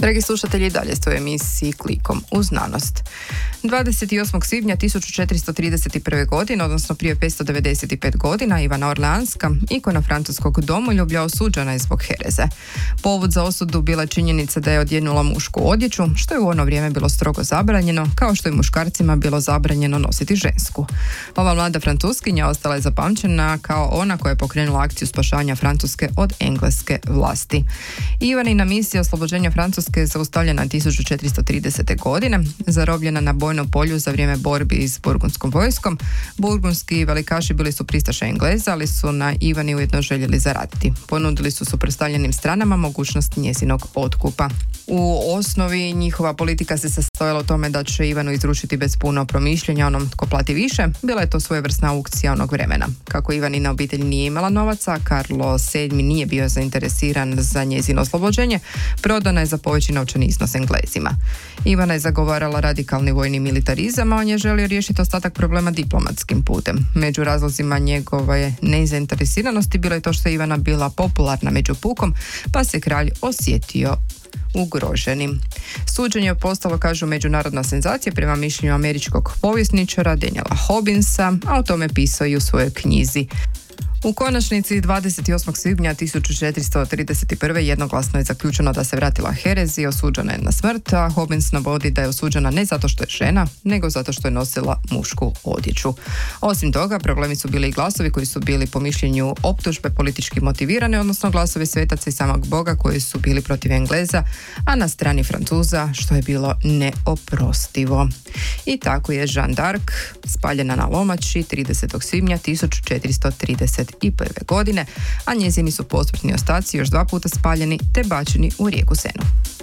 Dragi slušatelji, dalje ste u emisiji Klikom u znanost. 28. svibnja 1431. godine, odnosno prije 595 godina, Ivana Orleanska, ikona francuskog domoljublja, osuđena je zbog hereze. Povod za osudu bila činjenica da je odjenula mušku odjeću, što je u ono vrijeme bilo strogo zabranjeno, kao što je muškarcima bilo zabranjeno nositi žensku. Ova mlada Francuskinja ostala je zapamćena kao ona koja je pokrenula akciju spašavanja Francuske od engleske vlasti. Ivanina misija oslobođenja Francuske je zaustavljena 1430. godine, zarobljena na bojnom polju za vrijeme borbi s burgundskom vojskom. Burgundski velikaši bili su pristaše Engleza, ali su na Ivani ujedno željeli zaraditi. Ponudili su suprotstavljenim stranama mogućnost njezinog otkupa. U osnovi njihova politika se sastojala u tome da će Ivanu izručiti bez puno promišljenja onom tko plati više. Bila je to svojevrsna aukcija onog vremena. Kako Ivanina obitelj nije imala novaca, Karlo VII nije bio zainteresiran za njezino oslobođenje, prodana je za poveći novčani iznos Englezima. Ivana je zagovarala radikalni vojni militarizam, a on je želio riješiti ostatak problema diplomatskim putem. Među razlozima njegove nezainteresiranosti bilo je to što je Ivana bila popularna među pukom, pa se kralj osjetio ugroženim. Suđenje je postalo, kažu, međunarodna senzacija prema mišljenju američkog povjesničara Daniela Hobbinsa, a o tome pisao i u svojoj knjizi. U konačnici 28. svibnja 1431. jednoglasno je zaključeno da se vratila herezi, osuđena je na smrt, a Hobbins navodi da je osuđena ne zato što je žena, nego zato što je nosila mušku odjeću. Osim toga, problemi su bili i glasovi koji su bili po mišljenju optužbe politički motivirane, odnosno glasovi svetaca i samog Boga koji su bili protiv Engleza, a na strani Francuza, što je bilo neoprostivo. I tako je Jeanne d'Arc spaljena na lomači 30. svibnja 1431. godine, a njezini su posmrtni ostaci još 2 puta spaljeni te bačeni u rijeku Senu.